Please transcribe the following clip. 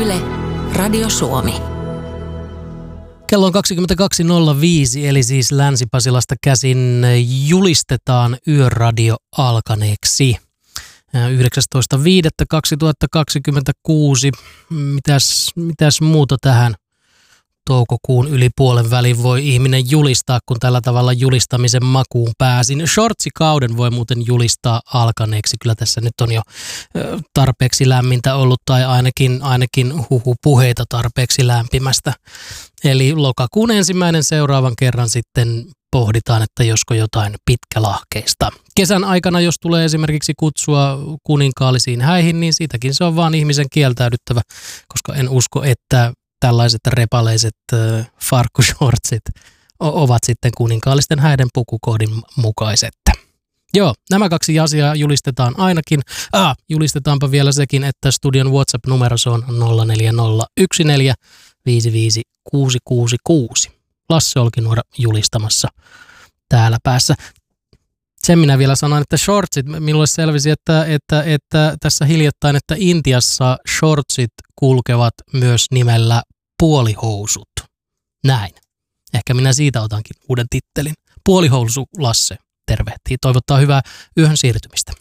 Yle, Radio Suomi. Kello on 22.05, eli siis Länsi-Pasilasta käsin julistetaan Yöradio alkaneeksi. 19.5.2026. Mitäs muuta tähän toukokuun yli puolen välin voi ihminen julistaa, kun tällä tavalla julistamisen makuun pääsin. Shortsikauden voi muuten julistaa alkaneeksi. Kyllä tässä nyt on jo tarpeeksi lämmintä ollut, tai ainakin puheita tarpeeksi lämpimästä. Eli lokakuun 1. seuraavan kerran sitten pohditaan, että josko jotain pitkälahkeista. Kesän aikana, jos tulee esimerkiksi kutsua kuninkaallisiin häihin, niin siitäkin se on vaan ihmisen kieltäydyttävä, koska en usko, että tällaiset repaleiset farkkushortsit ovat sitten kuninkaallisten häiden pukukoodin mukaiset. Joo, nämä kaksi asiaa julistetaan ainakin. Julistetaanpa vielä sekin, että studion WhatsApp-numero on 0401455666. Lasse Olkinuora julistamassa täällä päässä. Sen minä vielä sanon, että shortsit, minulle selvisi, että tässä hiljattain, että Intiassa shortsit kulkevat myös nimellä puolihousut. Näin. Ehkä minä siitä otankin uuden tittelin. Puolihousu Lasse tervehtii. Toivottaa hyvää yön siirtymistä.